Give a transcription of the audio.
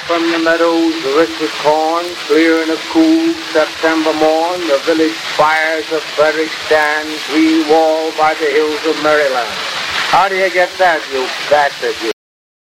from the meadows rich with corn, clear in a cool September morn, the village spires of Frederick stand, green walled by the hills of Maryland. How do you get that, you bastard, you?